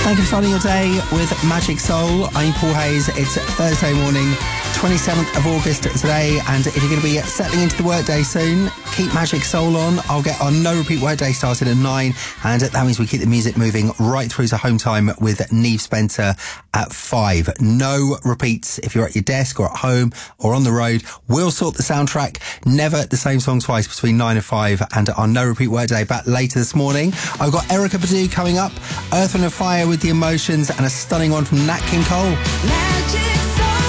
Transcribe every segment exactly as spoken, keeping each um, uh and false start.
Thank you for starting your day with Magic Soul. I'm Paul Hayes. It's Thursday morning, twenty-seventh of August today, and if you're going to be settling into the workday soon, keep Magic Soul on. I'll get our no repeat workday started at nine, and that means we keep the music moving right through to home time with Neve Spencer at five. No repeats if you're at your desk or at home or on the road. We'll sort the soundtrack. Never the same song twice between nine and five, and our no repeat workday back later this morning. I've got Erykah Badu coming up, Earth, Wind and Fire with The Emotions, and a stunning one from Nat King Cole. Magic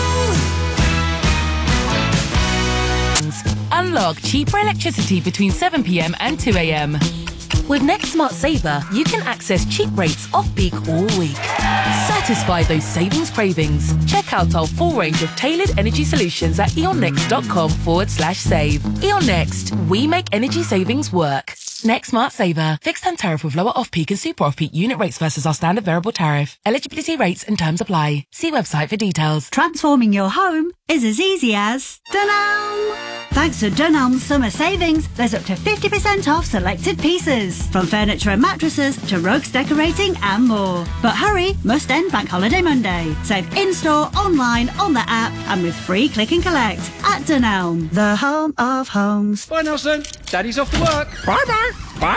Soul. Unlock cheaper electricity between seven p.m. and two a.m. With Next Smart Saver, you can access cheap rates off-peak all week. Satisfy those savings cravings. Check out our full range of tailored energy solutions at eonnext.com forward slash save. Eon Next, we make energy savings work. Next Smart Saver. Fixed term tariff with lower off-peak and super off-peak unit rates versus our standard variable tariff. Eligibility rates and terms apply. See website for details. Transforming your home is as easy as Dunelm. Thanks to Dunelm's summer savings, there's up to fifty percent off selected pieces, from furniture and mattresses to rugs, decorating and more. But hurry, must end Bank Holiday Monday. Save in-store, online, on the app and with free click and collect at Dunelm, the home of homes. Bye, Nelson. Daddy's off to work. Bye-bye.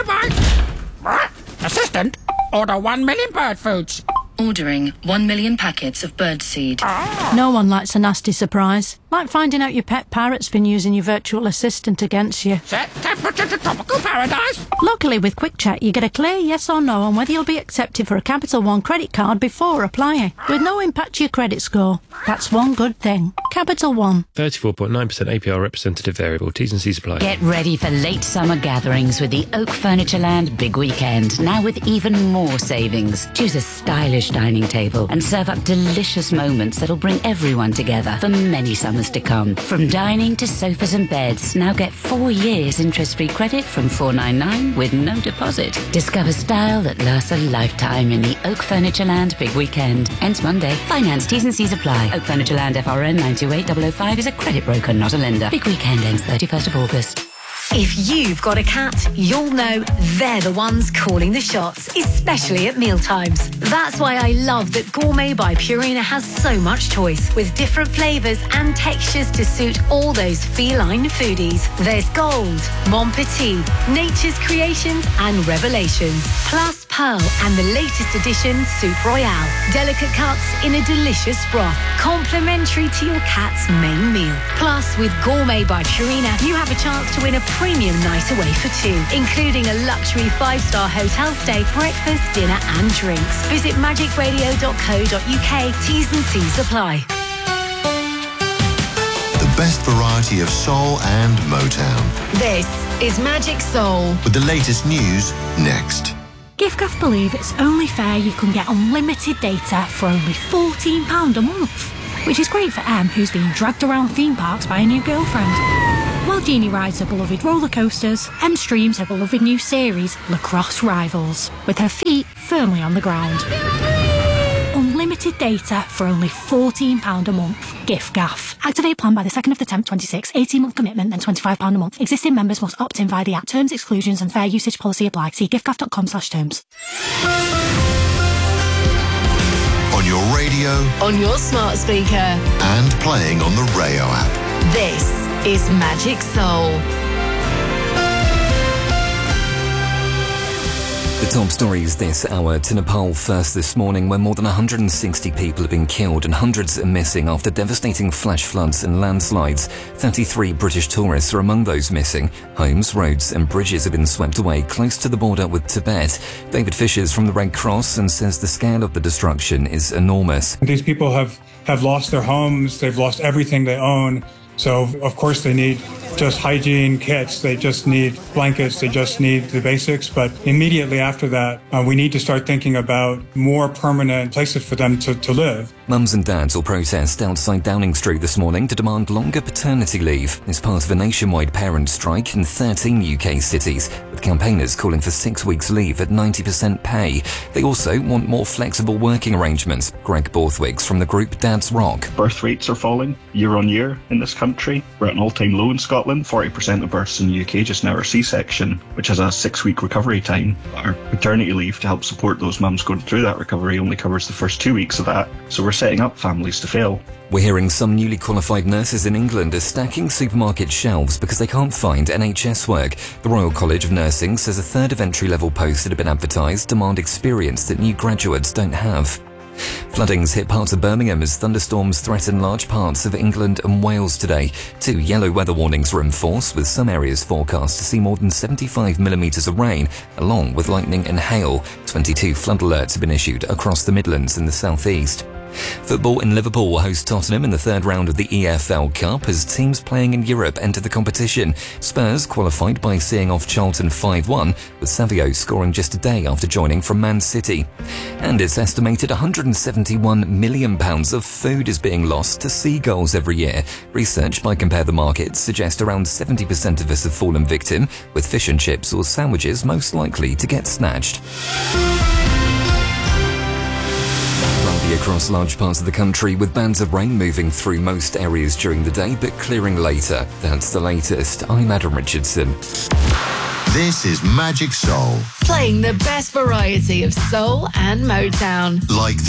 Bye-bye. Assistant, order one million bird foods. Ordering one million packets of birdseed. Ah. No one likes a nasty surprise. Like finding out your pet parrot's been using your virtual assistant against you. Set temperature to tropical paradise. Luckily, with Quick Check, you get a clear yes or no on whether you'll be accepted for a Capital One credit card before applying, with no impact to your credit score. That's one good thing. Capital One. thirty-four point nine percent A P R representative variable. T's and C's apply. Get ready for late summer gatherings with the Oak Furnitureland Big Weekend, now with even more savings. Choose a stylish dining table and serve up delicious moments that'll bring everyone together for many summers to come. From dining to sofas and beds, now get four years interest-free credit from four ninety-nine with no deposit. Discover style that lasts a lifetime in the Oak Furnitureland Big Weekend. Ends Monday. Finance T's and C's apply. Oak Furnitureland F R N nine two eight zero zero five is a credit broker, not a lender. Big Weekend ends thirty-first of August. If you've got a cat, you'll know they're the ones calling the shots, especially at mealtimes. That's why I love that Gourmet by Purina has so much choice, with different flavours and textures to suit all those feline foodies. There's Gold, Mon Petit, Nature's Creations and Revelations, plus Pearl and the latest edition, Soup Royale. Delicate cuts in a delicious broth, complimentary to your cat's main meal. Plus, with Gourmet by Purina, you have a chance to win a premium night away for two, including a luxury five-star hotel stay, breakfast, dinner and drinks. Visit magic radio dot co dot uk. T's and C's apply. The best variety of soul and Motown. This is Magic Soul. With the latest news next. giffgaff believe it's only fair you can get unlimited data for only fourteen pounds a month, which is great for Em, who's being dragged around theme parks by a new girlfriend. While Jeannie rides her beloved roller coasters, Em streams her beloved new series, Lacrosse Rivals, with her feet firmly on the ground. Unlimited data for only fourteen pounds a month. giffgaff. Activate plan by the second of the tenth, twenty-six. eighteen month commitment, then twenty-five pounds a month. Existing members must opt in via the app. Terms, exclusions and fair usage policy apply. See giffgaff.com slash terms. On your radio. On your smart speaker. And playing on the Rayo app. This is Magic Soul. The top stories this hour. To Nepal first this morning, where more than one hundred sixty people have been killed and hundreds are missing after devastating flash floods and landslides. thirty-three British tourists are among those missing. Homes, roads and bridges have been swept away close to the border with Tibet. David Fishers from the Red Cross and says the scale of the destruction is enormous. These people have, have lost their homes, they've lost everything they own. So, of course, they need just hygiene kits, they just need blankets, they just need the basics. But immediately after that, uh, we need to start thinking about more permanent places for them to, to live. Mums and dads will protest outside Downing Street this morning to demand longer paternity leave as part of a nationwide parent strike in thirteen U K cities, with with campaigners calling for six weeks leave at ninety percent pay. They also want more flexible working arrangements. Greg Borthwick's from the group Dad's Rock. Birth rates are falling year on year in this country. We're at an all-time low in Scotland. forty percent of births in the U K just now are C-section, which has a six-week recovery time. Our paternity leave to help support those mums going through that recovery only covers the first two weeks of that, so we're setting up families to fail. We're hearing some newly qualified nurses in England are stacking supermarket shelves because they can't find N H S work. The Royal College of Nursing says a third of entry-level posts that have been advertised demand experience that new graduates don't have. Floodings hit parts of Birmingham as thunderstorms threaten large parts of England and Wales today. Two yellow weather warnings are in force, with some areas forecast to see more than seventy-five millimetres of rain, along with lightning and hail. twenty-two flood alerts have been issued across the Midlands and the South East. Football in Liverpool will host Tottenham in the third round of the E F L Cup as teams playing in Europe enter the competition. Spurs qualified by seeing off Charlton five one, with Savio scoring just a day after joining from Man City. And it's estimated one hundred seventy-one million pounds of food is being lost to seagulls every year. Research by Compare the Market suggests around seventy percent of us have fallen victim, with fish and chips or sandwiches most likely to get snatched. Across large parts of the country, with bands of rain moving through most areas during the day but clearing later. That's the latest. I'm Adam Richardson. This is Magic Soul. Playing the best variety of soul and Motown. Like